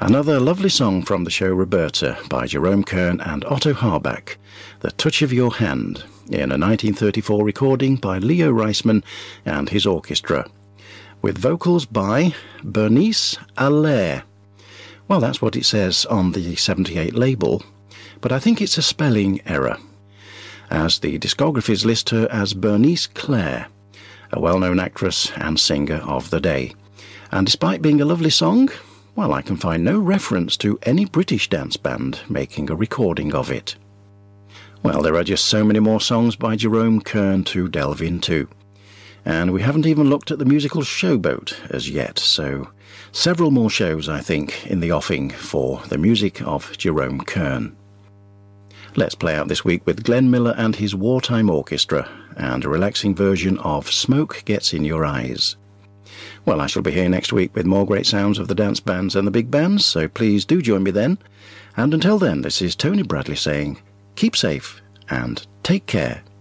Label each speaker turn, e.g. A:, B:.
A: Another lovely song from the show Roberta by Jerome Kern and Otto Harbach, The Touch of Your Hand, in a 1934 recording by Leo Reisman and his orchestra, with vocals by Bernice Allaire. Well, that's what it says on the 78 label, but I think it's a spelling error, as the discographies list her as Bernice Clare, a well-known actress and singer of the day. And despite being a lovely song, well, I can find no reference to any British dance band making a recording of it. Well, there are just so many more songs by Jerome Kern to delve into. And we haven't even looked at the musical Showboat as yet, so several more shows, I think, in the offing for the music of Jerome Kern. Let's play out this week with Glenn Miller and his Wartime Orchestra, and a relaxing version of Smoke Gets in Your Eyes. Well, I shall be here next week with more great sounds of the dance bands and the big bands, so please do join me then. And until then, this is Tony Bradley saying, keep safe and take care.